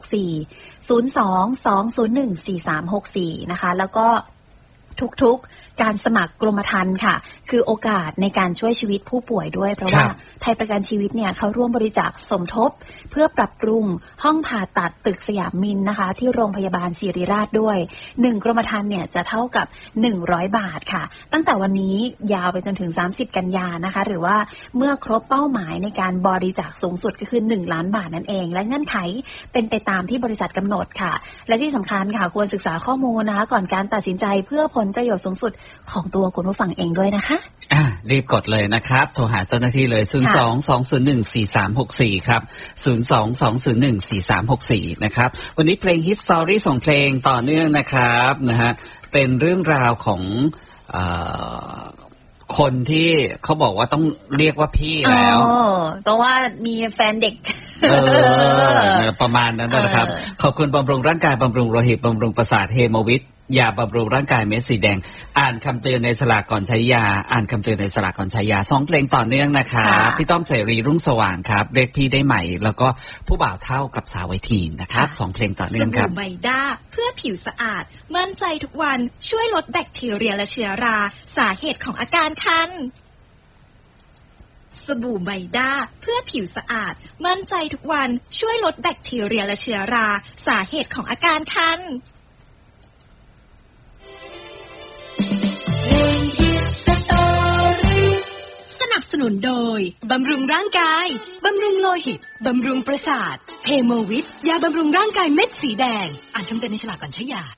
02-201-4364 นะคะแล้วก็ทุกๆการสมัครกรมธรรม์ค่ะคือโอกาสในการช่วยชีวิตผู้ป่วยด้วยเพราะว่าไทยประกันชีวิตเนี่ยเขาร่วมบริจาคสมทบเพื่อปรับปรุงห้องผ่าตัดตึกสยามมินนะคะที่โรงพยาบาลศิริราชด้วย1กรมธรรม์เนี่ยจะเท่ากับ100 บาทค่ะตั้งแต่วันนี้ยาวไปจนถึง30กันยายนนะคะหรือว่าเมื่อครบเป้าหมายในการบริจาคสูงสุดก็คือ1ล้านบาทนั่นเองและเงื่อนไขเป็นไปตามที่บริษัทกำหนดค่ะและที่สำคัญค่ะควรศึกษาข้อมูลนะคะก่อนการตัดสินใจเพื่อผลประโยชน์สูงสุดของตัวคุณผู้ฟังเองด้วยนะคะรีบกดเลยนะครับโทรหาเจ้าหน้าที่เลย02-201-4364ครับ02-201-4364นะครับวันนี้เพลง Hit Story ส่งเพลงต่อเนื่องนะครับนะฮะเป็นเรื่องราวของคนที่เขาบอกว่าต้องเรียกว่าพี่แล้วเพราะว่ามีแฟนเด็กประมาณนั้นนะครับขอบคุณบำรุงร่างกายบำรุงโลหิตบำรุงประสาทเฮโมวิทยาบำรุงร่างกายเม็ดสีแดงอ่านคำเตือนในฉลากก่อนใช้ยาอ่านคำเตือนในฉลากก่อนใช้ยา2เพลงต่อเนื่องนะครับพี่ต้อมเสรีรุ่งสว่างครับเรียกพี่ได้ใหม่แล้วก็ผู้บ่าวเท่ากับสาวไวทีนนะครับ2เพลงต่อเนื่องครับสบู่ไบด้าเพื่อผิวสะอาดมั่นใจทุกวันช่วยลดแบคทีเรียและเชื้อราสาเหตุของอาการคันสบู่ไบด้าเพื่อผิวสะอาดมั่นใจทุกวันช่วยลดแบคทีเรียและเชื้อราสาเหตุของอาการคันสนับสนุนโดยบำรุงร่างกายบำรุงโลหิตบำรุงประสาทเฮโมวิทยาบำรุงร่างกายเม็ดสีแดงอ่านคำเตือนในฉลากก่อนใช้ยา